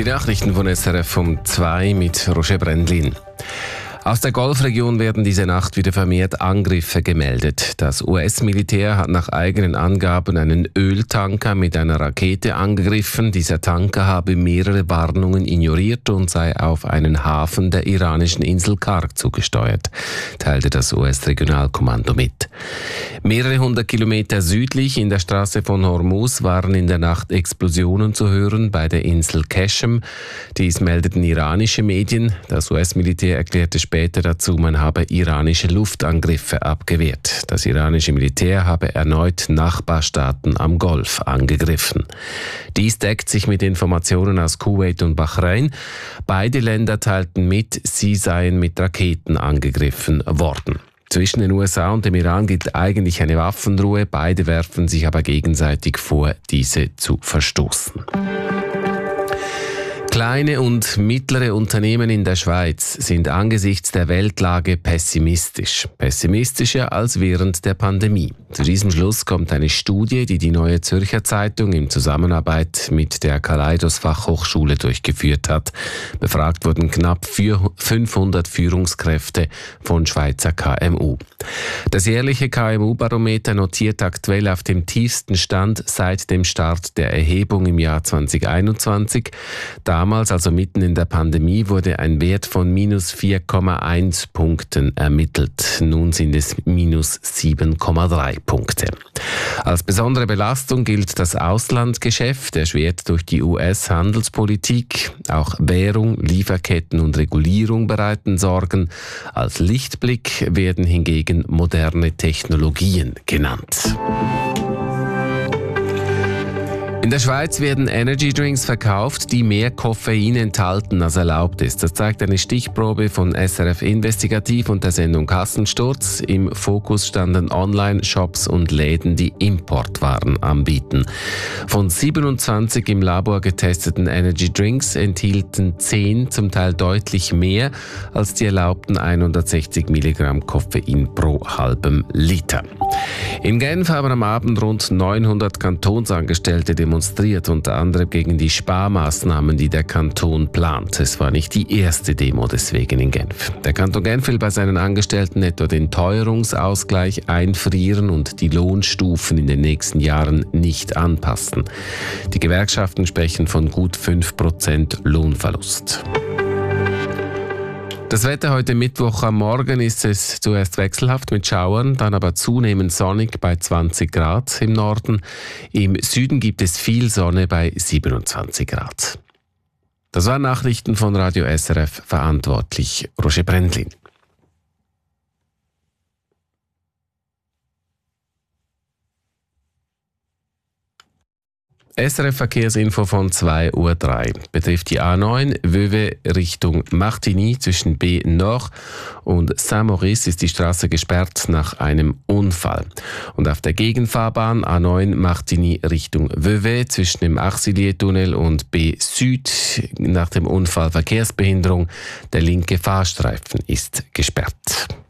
Die Nachrichten von SRF um 2 mit Roger Brendlin. Aus der Golfregion werden diese Nacht wieder vermehrt Angriffe gemeldet. Das US-Militär hat nach eigenen Angaben einen Öltanker mit einer Rakete angegriffen. Dieser Tanker habe mehrere Warnungen ignoriert und sei auf einen Hafen der iranischen Insel Karg zugesteuert, teilte das US-Regionalkommando mit. Mehrere hundert Kilometer südlich in der Straße von Hormuz waren in der Nacht Explosionen zu hören bei der Insel Qeshm. Dies meldeten iranische Medien. Das US-Militär erklärte später dazu, man habe iranische Luftangriffe abgewehrt. Das iranische Militär habe erneut Nachbarstaaten am Golf angegriffen. Dies deckt sich mit Informationen aus Kuwait und Bahrain. Beide Länder teilten mit, sie seien mit Raketen angegriffen worden. Zwischen den USA und dem Iran gilt eigentlich eine Waffenruhe. Beide werfen sich aber gegenseitig vor, diese zu verstoßen. Kleine und mittlere Unternehmen in der Schweiz sind angesichts der Weltlage pessimistisch. Pessimistischer als während der Pandemie. Zu diesem Schluss kommt eine Studie, die die Neue Zürcher Zeitung in Zusammenarbeit mit der Kaleidos Fachhochschule durchgeführt hat. Befragt wurden knapp 500 Führungskräfte von Schweizer KMU. Das jährliche KMU-Barometer notiert aktuell auf dem tiefsten Stand seit dem Start der Erhebung im Jahr 2021. Damals, also mitten in der Pandemie, wurde ein Wert von minus 4,1 Punkten ermittelt. Nun sind es minus 7,3 Punkte. Als besondere Belastung gilt das Auslandgeschäft, erschwert durch die US-Handelspolitik. Auch Währung, Lieferketten und Regulierung bereiten Sorgen. Als Lichtblick werden hingegen moderne Technologien genannt. In der Schweiz werden Energydrinks verkauft, die mehr Koffein enthalten, als erlaubt ist. Das zeigt eine Stichprobe von SRF Investigativ und der Sendung Kassensturz. Im Fokus standen Online-Shops und Läden, die Importwaren anbieten. Von 27 im Labor getesteten Energydrinks enthielten 10 zum Teil deutlich mehr als die erlaubten 160 Milligramm Koffein pro halbem Liter. In Genf haben am Abend rund 900 Kantonsangestellte demonstriert, unter anderem gegen die Sparmaßnahmen, die der Kanton plant. Es war nicht die erste Demo deswegen in Genf. Der Kanton Genf will bei seinen Angestellten etwa den Teuerungsausgleich einfrieren und die Lohnstufen in den nächsten Jahren nicht anpassen. Die Gewerkschaften sprechen von gut 5% Lohnverlust. Das Wetter heute Mittwoch am Morgen ist es zuerst wechselhaft mit Schauern, dann aber zunehmend sonnig bei 20 Grad im Norden. Im Süden gibt es viel Sonne bei 27 Grad. Das waren Nachrichten von Radio SRF, verantwortlich Roger Brendlin. SRF Verkehrsinfo von 2:03 Uhr. Betrifft die A9 Vevey Richtung Martigny zwischen B Nord und Saint-Maurice ist die Straße gesperrt nach einem Unfall. Und auf der Gegenfahrbahn A9 Martigny Richtung Vevey zwischen dem Axilier-Tunnel und B Süd nach dem Unfall Verkehrsbehinderung. Der linke Fahrstreifen ist gesperrt.